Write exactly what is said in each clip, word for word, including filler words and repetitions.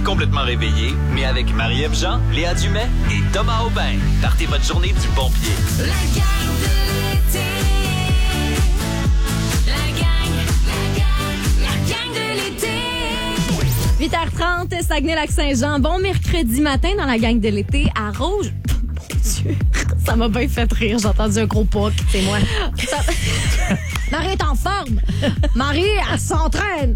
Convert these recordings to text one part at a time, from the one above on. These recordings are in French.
complètement réveillé, mais avec Marie-Ève Jean, Léa Dumais et Thomas Aubin. Partez votre journée du bon pied. La gang de l'été. La gang, la gang, la gang de l'été. huit heures trente, Saguenay-Lac-Saint-Jean. Bon mercredi matin dans la gang de l'été à Rouge. Mon Dieu, ça m'a bien fait rire. J'ai entendu un gros poc. C'est moi. Ça... Marie est en forme. Marie, elle s'entraîne.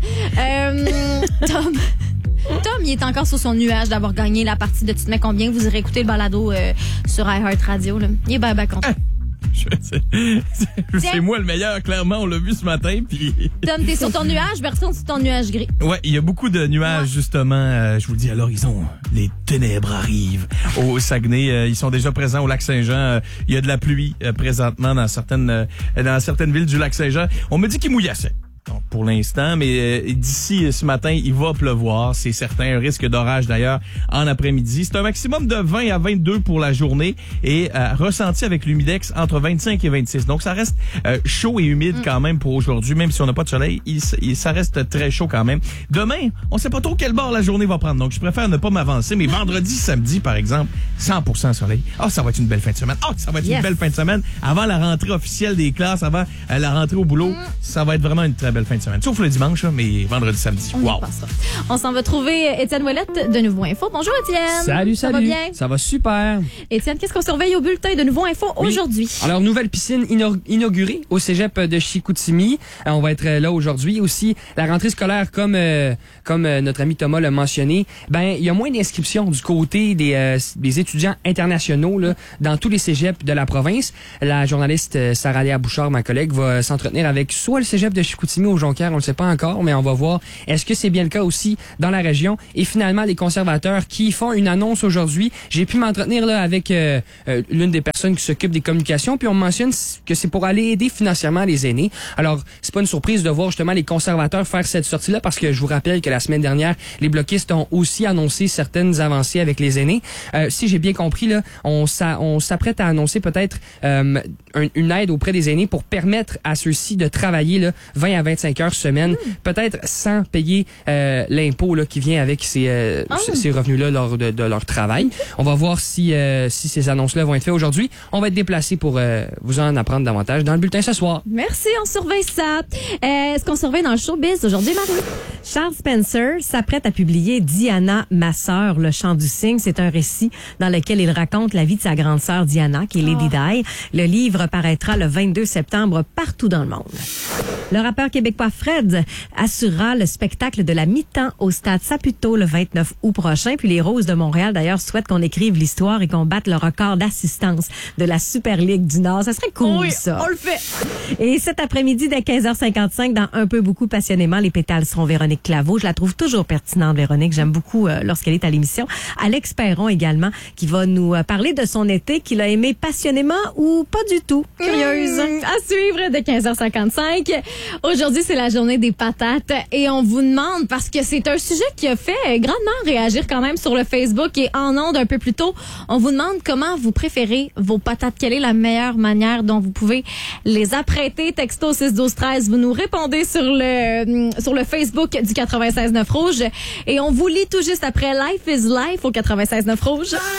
Euh, Tom... Tom, il est encore sur son nuage d'avoir gagné la partie de Tu te mets combien. Vous irez écouter le balado euh, sur iHeartRadio. Là. Il est bien, bien content. Je, c'est, c'est, c'est moi le meilleur, clairement, on l'a vu ce matin. Puis... Tom, t'es sur ton nuage, Bertrand, sur ton nuage gris. Ouais, il y a beaucoup de nuages, ouais. justement. Euh, je vous le dis, à l'horizon, les ténèbres arrivent. Au Saguenay, euh, ils sont déjà présents au Lac-Saint-Jean. Euh, il y a de la pluie euh, présentement dans certaines euh, dans certaines villes du Lac-Saint-Jean. On me dit qu'il mouillassait. Donc, pour l'instant, mais euh, d'ici ce matin, il va pleuvoir, c'est certain. Un risque d'orage d'ailleurs en après-midi. C'est un maximum de vingt à vingt-deux pour la journée et euh, ressenti avec l'humidex entre vingt-cinq et vingt-six. Donc, ça reste euh, chaud et humide mm. quand même pour aujourd'hui. Même si on n'a pas de soleil, il, il, ça reste très chaud quand même. Demain, on sait pas trop quel bord la journée va prendre. Donc, je préfère ne pas m'avancer. Mais vendredi, samedi, par exemple, cent pour cent soleil. Ah, oh, ça va être une belle fin de semaine. Ah, oh, ça va être yes. une belle fin de semaine. Avant la rentrée officielle des classes, avant euh, la rentrée au boulot, mm. ça va être vraiment une très belle fin de semaine. Sauf le dimanche, mais vendredi, samedi. On wow. On s'en va trouver Étienne Ouellette de Nouveau Info. Bonjour Étienne. Salut, ça salut. Ça va bien? Ça va super. Étienne, qu'est-ce qu'on surveille au bulletin de Nouveau Info oui. aujourd'hui? Alors, nouvelle piscine inaugurée au cégep de Chicoutimi. Euh, on va être là aujourd'hui. Aussi, la rentrée scolaire, comme euh, comme euh, notre ami Thomas l'a mentionné, ben il y a moins d'inscriptions du côté des, euh, des étudiants internationaux là, dans tous les cégeps de la province. La journaliste euh, Sarah-Léa Bouchard, ma collègue, va s'entretenir avec soit le cégep de Chicoutimi au Jonquière, on ne sait pas encore, mais on va voir est-ce que c'est bien le cas aussi dans la région. Et finalement, les conservateurs qui font une annonce aujourd'hui. J'ai pu m'entretenir là avec euh, euh, l'une des personnes qui s'occupe des communications, puis on mentionne que c'est pour aller aider financièrement les aînés. Alors, c'est pas une surprise de voir justement les conservateurs faire cette sortie-là, parce que je vous rappelle que la semaine dernière, les bloquistes ont aussi annoncé certaines avancées avec les aînés. Euh, si j'ai bien compris, là, on, s'a, on s'apprête à annoncer peut-être euh, un, une aide auprès des aînés pour permettre à ceux-ci de travailler là, vingt à vingt-cinq heures semaine, mmh. peut-être sans payer euh, l'impôt là, qui vient avec ces, euh, oh. ces revenus-là lors de, de leur travail. On va voir si, euh, si ces annonces-là vont être faites aujourd'hui. On va être déplacé pour euh, vous en apprendre davantage dans le bulletin ce soir. Merci, on surveille ça. Euh, est-ce qu'on surveille dans le showbiz aujourd'hui, Marie? Charles Spencer s'apprête à publier Diana, ma sœur, le chant du cygne. C'est un récit dans lequel il raconte la vie de sa grande sœur Diana, qui est Lady oh. Di. Le livre paraîtra le vingt-deux septembre partout dans le monde. Le rappeur québécois Fred assurera le spectacle de la mi-temps au stade Saputo le vingt-neuf août prochain. Puis les Roses de Montréal, d'ailleurs, souhaitent qu'on écrive l'histoire et qu'on batte le record d'assistance de la Super Ligue du Nord. Ça serait cool, oui, ça. On le fait. Et cet après-midi, dès quinze heures cinquante-cinq, dans Un peu, beaucoup, passionnément, les pétales seront Véronique Claveau. Je la trouve toujours pertinente, Véronique. J'aime beaucoup euh, lorsqu'elle est à l'émission. Alex Perron également, qui va nous euh, parler de son été qu'il a aimé passionnément ou pas du tout. Curieuse. Mmh, à suivre de quinze heures cinquante-cinq. Aujourd'hui, c'est la journée des patates et on vous demande, parce que c'est un sujet qui a fait grandement réagir quand même sur le Facebook et en ondes un peu plus tôt, on vous demande comment vous préférez vos patates. Quelle est la meilleure manière dont vous pouvez les apprêter? Texto six douze treize, vous nous répondez sur le sur le Facebook du quatre-vingt-seize neuf Rouge et on vous lit tout juste après Life is Life au quatre-vingt-seize neuf Rouge.